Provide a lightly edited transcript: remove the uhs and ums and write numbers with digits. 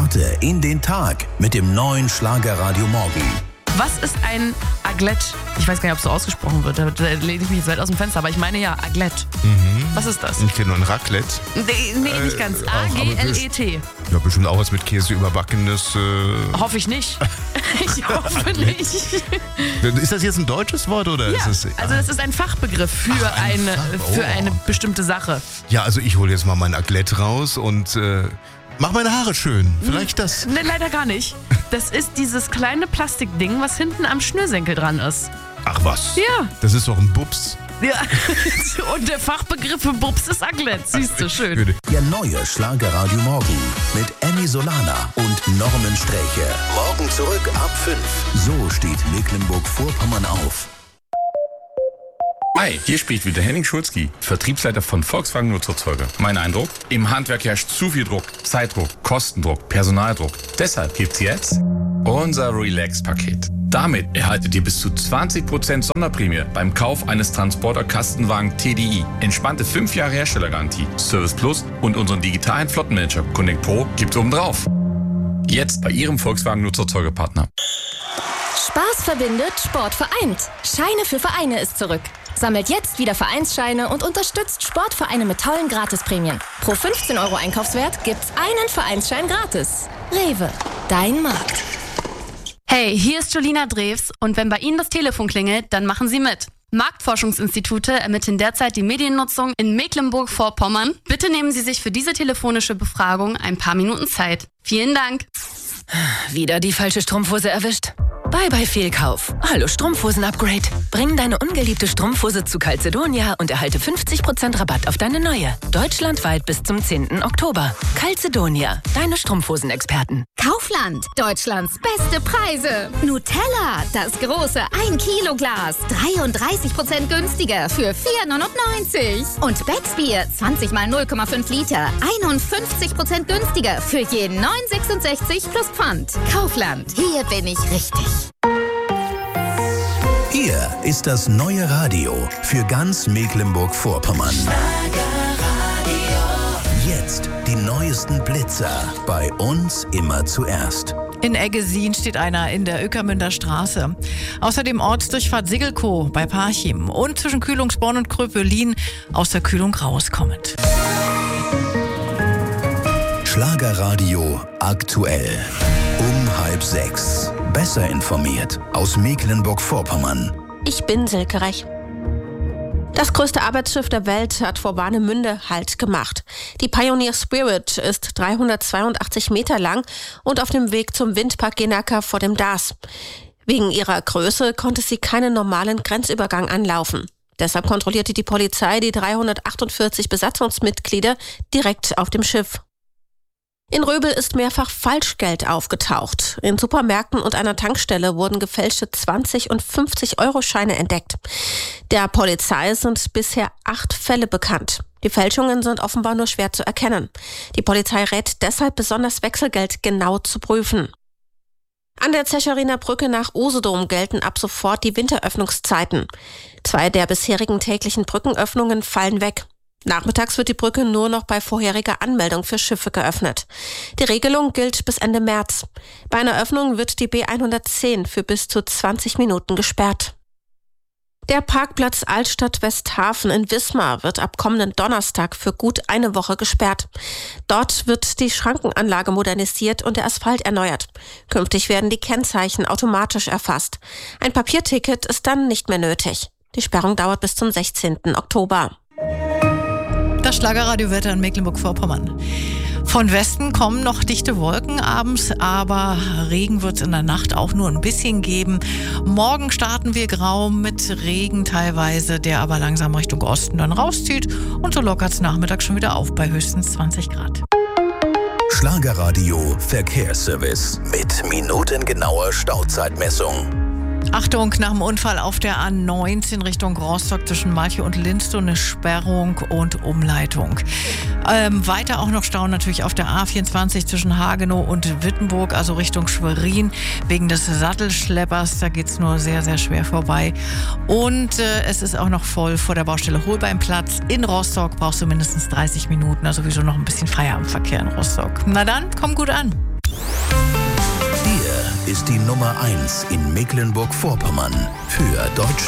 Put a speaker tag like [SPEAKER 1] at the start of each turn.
[SPEAKER 1] Starte in den Tag mit dem neuen Schlagerradio Morgen.
[SPEAKER 2] Was ist ein Aglett? Ich weiß gar nicht, ob es so ausgesprochen wird. Da lehne ich mich jetzt weit aus dem Fenster, aber ich meine ja Aglett. Was ist das?
[SPEAKER 3] Ich kenne nur ein Raclette.
[SPEAKER 2] Nee, nicht ganz. A-G-L-E-T.
[SPEAKER 3] Ja, bestimmt auch was mit Käse überbackenes.
[SPEAKER 2] Hoffe ich nicht. Ich hoffe nicht.
[SPEAKER 3] Ist das jetzt ein deutsches Wort oder
[SPEAKER 2] Ja,
[SPEAKER 3] ist es?
[SPEAKER 2] also das ist ein Fachbegriff für eine bestimmte Sache.
[SPEAKER 3] Ja, also ich hole jetzt mal mein Aglett raus und mach meine Haare schön. Vielleicht das.
[SPEAKER 2] Nee, leider gar nicht. Das ist dieses kleine Plastikding, was hinten am Schnürsenkel dran ist.
[SPEAKER 3] Ach was?
[SPEAKER 2] Ja.
[SPEAKER 3] Das ist doch ein Bubs.
[SPEAKER 2] Ja. Und der Fachbegriff für Bubs ist Aglett. Siehst du, schön.
[SPEAKER 1] Der neue Schlagerradio Morgen mit Emmy Solana und Norman Sträche. Morgen zurück ab 5. So steht Mecklenburg-Vorpommern auf.
[SPEAKER 4] Hi, hier spricht wieder Henning Schulzki, Vertriebsleiter von Volkswagen Nutzerzeuger. Mein Eindruck? Im Handwerk herrscht zu viel Druck, Zeitdruck, Kostendruck, Personaldruck. Deshalb gibt's jetzt unser Relax-Paket. Damit erhaltet ihr bis zu 20% Sonderprämie beim Kauf eines Transporter-Kastenwagen TDI. Entspannte 5 Jahre Herstellergarantie, Service Plus und unseren digitalen Flottenmanager Connect Pro gibt's obendrauf. Jetzt bei Ihrem Volkswagen Nutzerzeugerpartner.
[SPEAKER 5] Spaß verbindet, Sport vereint. Scheine für Vereine ist zurück. Sammelt jetzt wieder Vereinsscheine und unterstützt Sportvereine mit tollen Gratisprämien. Pro 15 € Einkaufswert gibt's einen Vereinsschein gratis. Rewe, dein Markt.
[SPEAKER 6] Hey, hier ist Julina Drews und wenn bei Ihnen das Telefon klingelt, dann machen Sie mit. Marktforschungsinstitute ermitteln derzeit die Mediennutzung in Mecklenburg-Vorpommern. Bitte nehmen Sie sich für diese telefonische Befragung ein paar Minuten Zeit. Vielen Dank.
[SPEAKER 7] Wieder die falsche Strumpfhose erwischt? Bye Fehlkauf. Hallo Strumpfhosen-Upgrade. Bring deine ungeliebte Strumpfhose zu Calzedonia und erhalte 50% Rabatt auf deine neue. Deutschlandweit bis zum 10. Oktober. Calzedonia, deine Strumpfhosen-Experten.
[SPEAKER 5] Kaufland, Deutschlands beste Preise. Nutella, das große 1 Kilo Glas, 33% günstiger für 4,99 €. Und Becksbier, 20 mal 0,5 Liter, 51% günstiger für jeden 9,66 plus Pfand. Kaufland, hier bin ich richtig.
[SPEAKER 1] Hier ist das neue Radio für ganz Mecklenburg-Vorpommern. Jetzt die neuesten Blitzer. Bei uns immer zuerst.
[SPEAKER 8] In Eggesin steht einer in der Ueckermünder Straße. Außerdem Ortsdurchfahrt Siggelkow bei Parchim und zwischen Kühlungsborn und Kröpelin aus der Kühlung rauskommend.
[SPEAKER 1] Schlagerradio aktuell. Um 5:30. Besser informiert aus Mecklenburg-Vorpommern.
[SPEAKER 9] Ich bin Silke Rech. Das größte Arbeitsschiff der Welt hat vor Warnemünde Halt gemacht. Die Pioneer Spirit ist 382 Meter lang und auf dem Weg zum Windpark Genacker vor dem DAS. Wegen ihrer Größe konnte sie keinen normalen Grenzübergang anlaufen. Deshalb kontrollierte die Polizei die 348 Besatzungsmitglieder direkt auf dem Schiff. In Röbel ist mehrfach Falschgeld aufgetaucht. In Supermärkten und einer Tankstelle wurden gefälschte 20- und 50-Euro-Scheine entdeckt. Der Polizei sind bisher 8 Fälle bekannt. Die Fälschungen sind offenbar nur schwer zu erkennen. Die Polizei rät deshalb, besonders Wechselgeld genau zu prüfen. An der Zecherinner Brücke nach Usedom gelten ab sofort die Winteröffnungszeiten. 2 der bisherigen täglichen Brückenöffnungen fallen weg. Nachmittags wird die Brücke nur noch bei vorheriger Anmeldung für Schiffe geöffnet. Die Regelung gilt bis Ende März. Bei einer Öffnung wird die B110 für bis zu 20 Minuten gesperrt. Der Parkplatz Altstadt Westhafen in Wismar wird ab kommenden Donnerstag für gut eine Woche gesperrt. Dort wird die Schrankenanlage modernisiert und der Asphalt erneuert. Künftig werden die Kennzeichen automatisch erfasst. Ein Papierticket ist dann nicht mehr nötig. Die Sperrung dauert bis zum 16. Oktober.
[SPEAKER 8] Das Schlagerradiowetter in Mecklenburg-Vorpommern. Von Westen kommen noch dichte Wolken abends, aber Regen wird es in der Nacht auch nur ein bisschen geben. Morgen starten wir grau mit Regen teilweise, der aber langsam Richtung Osten dann rauszieht. Und so lockert es nachmittags schon wieder auf bei höchstens 20 Grad.
[SPEAKER 1] Schlagerradio Verkehrsservice mit minutengenauer Stauzeitmessung.
[SPEAKER 8] Achtung, nach dem Unfall auf der A19 Richtung Rostock zwischen Malchow und Linstow eine Sperrung und Umleitung. Weiter auch noch Stau natürlich auf der A24 zwischen Hagenow und Wittenburg, also Richtung Schwerin, wegen des Sattelschleppers. Da geht's nur sehr, sehr schwer vorbei. Und es ist auch noch voll vor der Baustelle Holbeinplatz. In Rostock brauchst du mindestens 30 Minuten, also sowieso noch ein bisschen Feierabendverkehr in Rostock. Na dann, komm gut an.
[SPEAKER 1] Hier ist die Nummer 1 in Mecklenburg-Vorpommern für Deutschland.